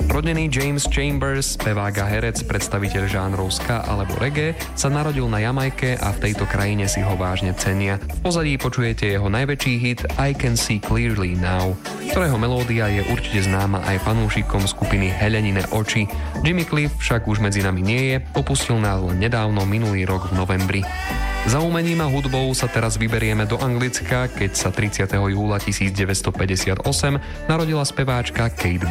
Rodený James Chambers, spevák a herec, predstaviteľ žánrov ska alebo reggae, sa narodil na Jamajke a v tejto krajine si ho vážne cenia. V pozadí počujete jeho najväčší hit I Can See Clearly Now, ktorého melódia je určite známa aj fanúšikom skupiny Helenine oči. Jimmy Cliff však už medzi nami nie je, opustil nás len nedávno minulý rok v novembri. Za umením a hudbou sa teraz vyberieme do Anglicka, keď sa 30. júla 1958 narodila speváčka Kate